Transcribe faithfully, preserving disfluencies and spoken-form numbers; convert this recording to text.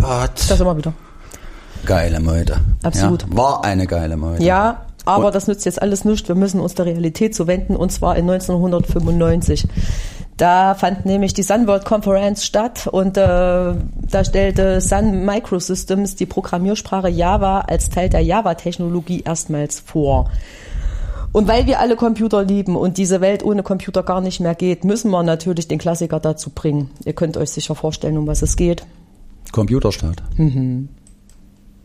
Gott. Das immer wieder. Geile Meute. Absolut. Ja, war eine geile Meute. Ja, aber und das nützt jetzt alles nichts. Wir müssen uns der Realität zuwenden, und zwar in neunzehnhundertfünfundneunzig. Da fand nämlich die Sun World Conference statt und äh, da stellte Sun Microsystems die Programmiersprache Java als Teil der Java-Technologie erstmals vor. Und weil wir alle Computer lieben und diese Welt ohne Computer gar nicht mehr geht, müssen wir natürlich den Klassiker dazu bringen. Ihr könnt euch sicher vorstellen, um was es geht. Computerstadt. Mhm.